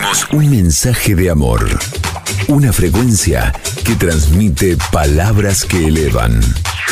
compartimos un mensaje de amor. Una frecuencia que transmite palabras que elevan.